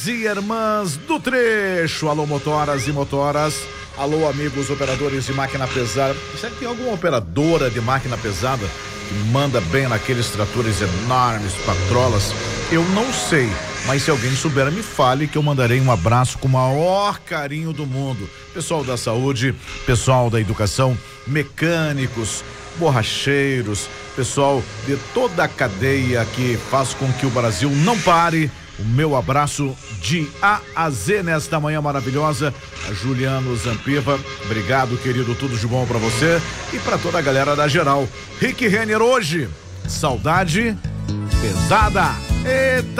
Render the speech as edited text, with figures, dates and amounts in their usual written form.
E irmãs do trecho, alô motoras e motoras, alô amigos operadores de máquina pesada. Será que tem alguma operadora de máquina pesada que manda bem naqueles tratores enormes, patrolas? Eu não sei, mas se alguém souber me fale que eu mandarei um abraço com o maior carinho do mundo. Pessoal da saúde, pessoal da educação, mecânicos, borracheiros, pessoal de toda a cadeia que faz com que o Brasil não pare. O meu abraço de A a Z nesta manhã maravilhosa. A Juliano Zampiva, obrigado, querido, tudo de bom pra você e pra toda a galera da geral. Rick Renner hoje, saudade pesada. Eita!